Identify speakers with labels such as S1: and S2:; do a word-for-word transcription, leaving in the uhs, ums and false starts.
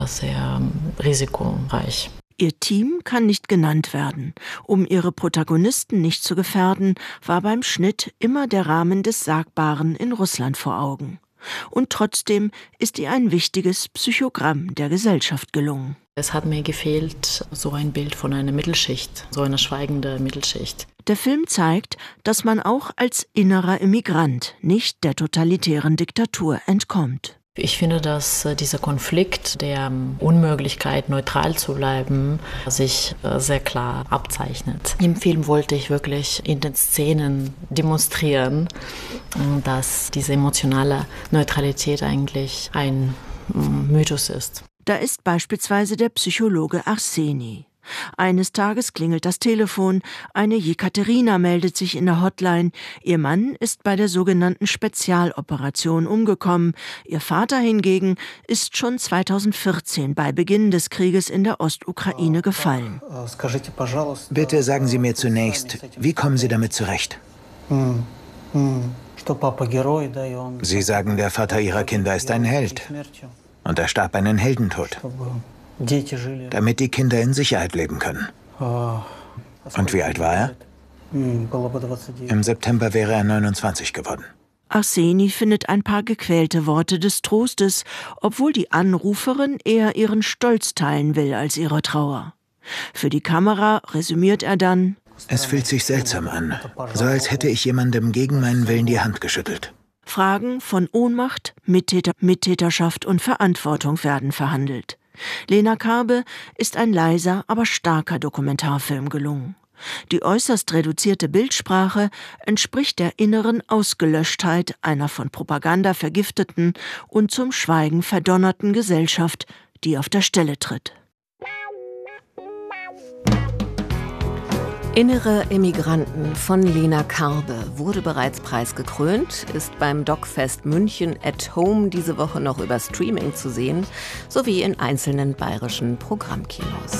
S1: Sehr risikoreich.
S2: Ihr Team kann nicht genannt werden. Um ihre Protagonisten nicht zu gefährden, war beim Schnitt immer der Rahmen des Sagbaren in Russland vor Augen. Und trotzdem ist ihr ein wichtiges Psychogramm der Gesellschaft gelungen.
S1: Es hat mir gefehlt, so ein Bild von einer Mittelschicht, so eine schweigende Mittelschicht.
S2: Der Film zeigt, dass man auch als innerer Immigrant nicht der totalitären Diktatur entkommt.
S1: Ich finde, dass dieser Konflikt der Unmöglichkeit, neutral zu bleiben, sich sehr klar abzeichnet. Im Film wollte ich wirklich in den Szenen demonstrieren, dass diese emotionale Neutralität eigentlich ein Mythos ist.
S2: Da ist beispielsweise der Psychologe Arseni. Eines Tages klingelt das Telefon, eine Jekaterina meldet sich in der Hotline. Ihr Mann ist bei der sogenannten Spezialoperation umgekommen. Ihr Vater hingegen ist schon zweitausendvierzehn bei Beginn des Krieges in der Ostukraine gefallen.
S3: Bitte sagen Sie mir zunächst, wie kommen Sie damit zurecht? Sie sagen, der Vater Ihrer Kinder ist ein Held. Und er starb einen Heldentod, damit die Kinder in Sicherheit leben können. Und wie alt war er? Im September wäre er neunundzwanzig geworden.
S2: Arseni findet ein paar gequälte Worte des Trostes, obwohl die Anruferin eher ihren Stolz teilen will als ihre Trauer. Für die Kamera resümiert er dann:
S3: Es fühlt sich seltsam an, so als hätte ich jemandem gegen meinen Willen die Hand geschüttelt.
S2: Fragen von Ohnmacht, Mittäter, Mittäterschaft und Verantwortung werden verhandelt. Lena Karbe ist ein leiser, aber starker Dokumentarfilm gelungen. Die äußerst reduzierte Bildsprache entspricht der inneren Ausgelöschtheit einer von Propaganda vergifteten und zum Schweigen verdonnerten Gesellschaft, die auf der Stelle tritt.
S4: Innere Emigranten von Lena Karbe wurde bereits preisgekrönt, ist beim Docfest München at Home diese Woche noch über Streaming zu sehen, sowie in einzelnen bayerischen Programmkinos.